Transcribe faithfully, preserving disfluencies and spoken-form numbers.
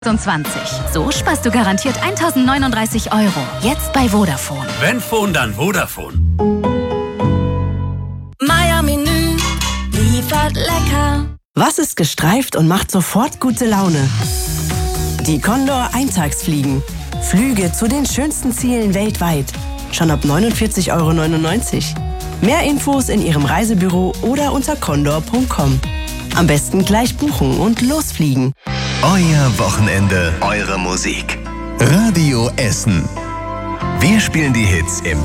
zwanzig. So sparst du garantiert eintausendneununddreißig Euro. Jetzt bei Vodafone. Wenn Phone, dann Vodafone. Meier Menü liefert lecker. Was ist gestreift und macht sofort gute Laune? Die Condor Eintagsfliegen. Flüge zu den schönsten Zielen weltweit. Schon ab neunundvierzig Euro neunundneunzig. Mehr Infos in Ihrem Reisebüro oder unter condor punkt com. Am besten gleich buchen und losfliegen. Euer Wochenende, eure Musik. Radio Essen. Wir spielen die Hits im